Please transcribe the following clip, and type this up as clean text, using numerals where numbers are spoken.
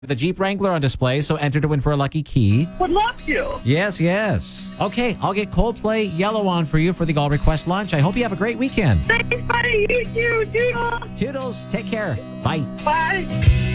The Jeep Wrangler on display, so enter to win for a lucky key. Would love to. Yes. Okay, I'll get Coldplay Yellow on for you for the All Request lunch. I hope you have a great weekend. Thanks, buddy. You too. Doodle. Toodles, take care. Bye. Bye.